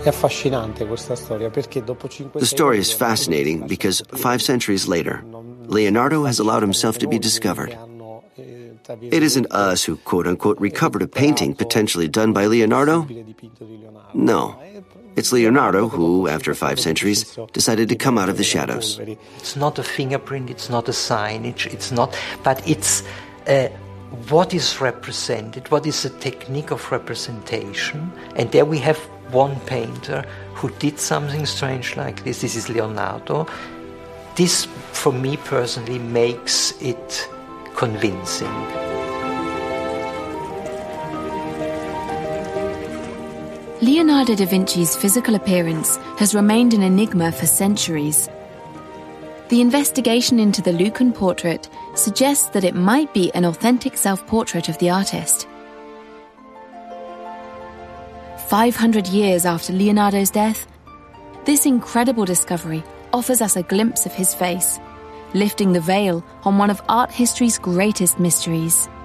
The story is fascinating because 5 centuries later, Leonardo has allowed himself to be discovered. It isn't us who quote-unquote recovered a painting potentially done by Leonardo. No. It's Leonardo who, after 5 centuries, decided to come out of the shadows. It's not a fingerprint, it's not a signage, but it's what is represented, what is the technique of representation. And there we have one painter who did something strange like this. This is Leonardo. This, for me personally, makes it convincing. Leonardo da Vinci's physical appearance has remained an enigma for centuries. The investigation into the Lucan portrait suggests that it might be an authentic self-portrait of the artist. 500 years after Leonardo's death, this incredible discovery offers us a glimpse of his face, lifting the veil on one of art history's greatest mysteries.